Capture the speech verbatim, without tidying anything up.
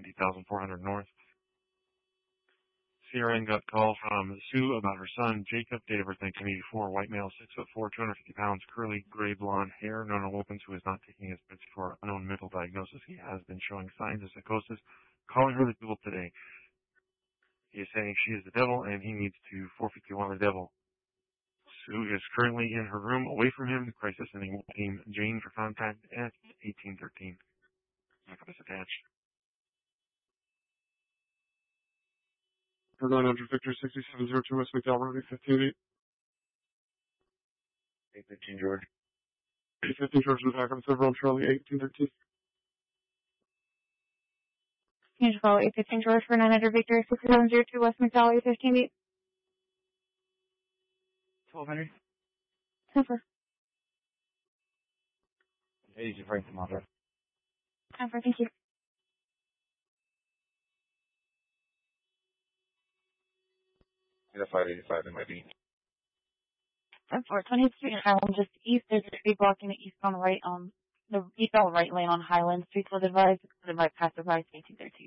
ninety thousand four hundred North. C R N got a call from Sue about her son, Jacob, date of birth nineteen eighty-four, white male, six foot four, two hundred fifty pounds, curly, gray blonde hair, known Wilkins, who is not taking his meds for unknown mental diagnosis. He has been showing signs of psychosis, calling her the devil today. He is saying she is the devil and he needs to forfeit you on the devil. Sue is currently in her room away from him. The crisis sending team Jane for contact at eighteen thirteen. Backup is attached. For nine hundred Victor sixty-seven oh two West McDowell Road, eight fifteen eight. eight fifteen George. eight fifteen George in the backup, several Charlie, eighteen thirteen. Can you follow eight fifteen George for nine hundred Victor sixty-seven oh two West McDowell, eight fifteen eight? twelve hundred. Over. Easy Frank Commander. Over, thank you. five eighty-five in my beat. four twentieth Street in Highland, just east. There's a tree blocking the eastbound right on the eastbound right lane on Highland. Streets was advised, advised past advised eighteen thirteen.